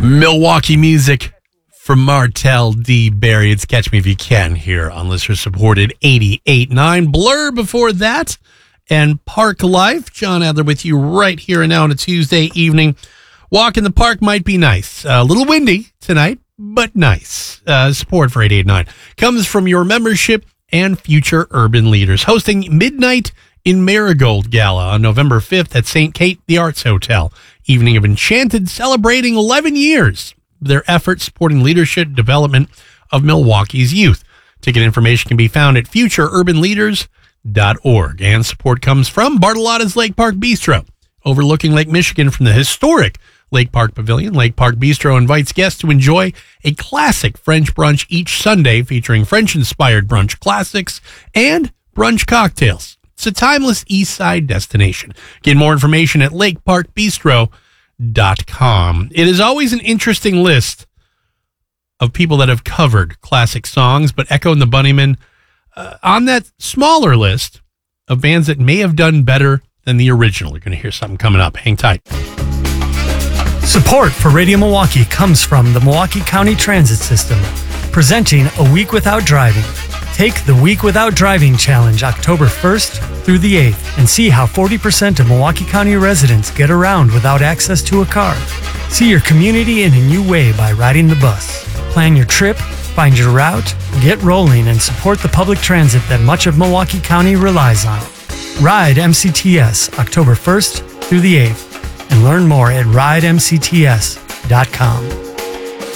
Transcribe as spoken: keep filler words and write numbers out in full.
Milwaukee music from Martel D. Berry. It's Catch Me If You Can here on listener-supported eighty-eight point nine. Blur before that, and Park Life. John Adler with you right here and now on a Tuesday evening. Walk in the park might be nice. A little windy tonight, but nice. Uh, support for eighty-eight point nine comes from your membership and future urban leaders. Hosting Midnight in Marigold Gala on November fifth at Saint Kate the Arts Hotel. Evening of Enchanted, celebrating eleven years of their efforts supporting leadership development of Milwaukee's youth. Ticket information can be found at future urban leaders dot org. And support comes from Bartolotta's Lake Park Bistro, overlooking Lake Michigan from the historic Lake Park Pavilion. Lake Park Bistro invites guests to enjoy a classic French brunch each Sunday, featuring French-inspired brunch classics and brunch cocktails. It's a timeless East Side destination. Get more information at lake park bistro dot com. It is always an interesting list of people that have covered classic songs, but Echo and the Bunnymen uh, on that smaller list of bands that may have done better than the original. You're going to hear something coming up. Hang tight. Support for Radio Milwaukee comes from the Milwaukee County Transit System, presenting A Week Without Driving. Take the Week Without Driving Challenge October first through the eighth and see how forty percent of Milwaukee County residents get around without access to a car. See your community in a new way by riding the bus. Plan your trip, find your route, get rolling, and support the public transit that much of Milwaukee County relies on. Ride M C T S October first through the eighth and learn more at ride m c t s dot com.